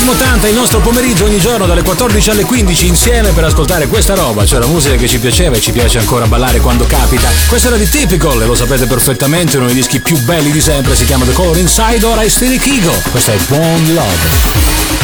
FM80, il nostro pomeriggio ogni giorno dalle 14 alle 15 insieme per ascoltare questa roba, cioè la musica che ci piaceva e ci piace ancora ballare quando capita. Questo era di Typical e lo sapete perfettamente, uno dei dischi più belli di sempre, si chiama The Color Inside, ora è Steely Eagle. Questa è Bond Love.